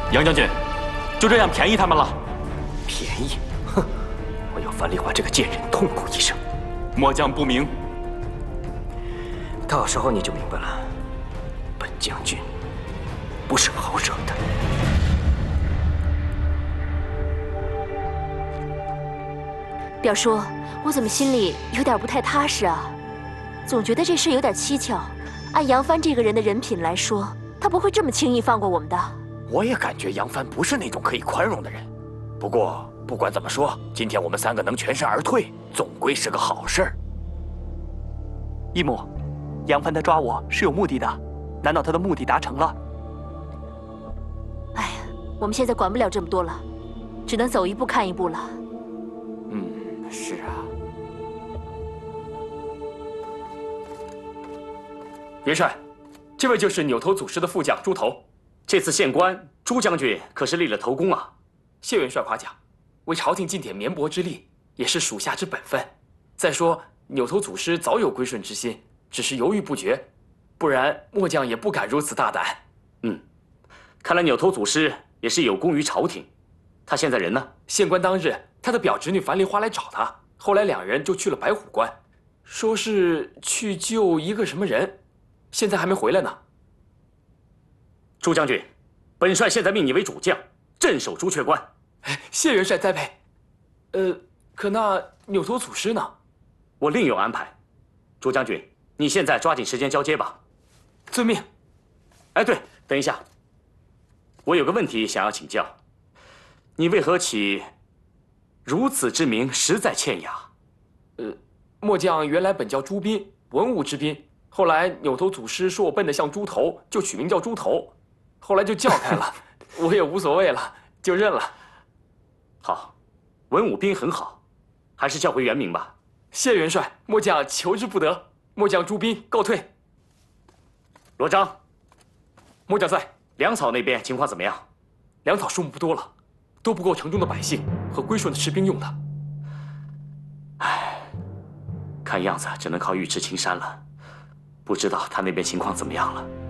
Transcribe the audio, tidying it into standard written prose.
杨将军，就这样便宜他们了？ 便宜？哼！我要樊梨花这个贱人痛哭一声。 末将不明。 到时候你就明白了。本将军不是好惹的。 表叔，我怎么心里有点不太踏实啊？总觉得这事有点蹊跷。按杨帆这个人的人品来说，他不会这么轻易放过我们的。 我也感觉杨帆不是那种可以宽容的人。不过不管怎么说，今天我们3个能全身而退，总归是个好事儿。 义母，杨帆他抓我是有目的的，难道他的目的达成了？ 哎呀，我们现在管不了这么多了，只能走一步看一步了。 是啊。 元帅，这位就是扭头祖师的副将朱头。这次县官朱将军可是立了头功啊！谢元帅夸奖，为朝廷尽点绵薄之力，也是属下之本分。再说扭头祖师早有归顺之心，只是犹豫不决，不然末将也不敢如此大胆。 看来扭头祖师也是有功于朝廷。他现在人呢？ 县官当日，他的表侄女樊梨花来找他，后来2人就去了白虎关，说是去救一个什么人，现在还没回来呢。 朱将军，本帅现在命你为主将，镇守朱雀关。 谢元帅栽培。可那扭头祖师呢？ 我另有安排。朱将军，你现在抓紧时间交接吧。 遵命。 哎，对，等一下，我有个问题想要请教。你为何起如此之名，实在欠雅。 末将原来本叫朱斌，文武之宾，后来扭头祖师说我笨得像猪头，就取名叫猪头，后来就叫开了，我也无所谓了，就认了。 好，文武宾很好，还是叫回原名吧。 谢元帅，末将求之不得。末将朱斌告退。 罗章， 末将在。 粮草那边情况怎么样？ 粮草数目不多了，都不够城中的百姓和归顺的士兵用的。 唉，看样子只能靠尉迟青山了，不知道他那边情况怎么样了。